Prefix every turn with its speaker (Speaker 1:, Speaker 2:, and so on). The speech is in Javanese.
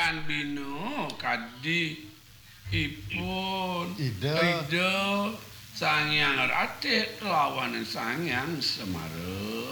Speaker 1: Kalian Bino kadi ipun
Speaker 2: Ida
Speaker 1: Sangyang Ratih lawan Sangyang Semara.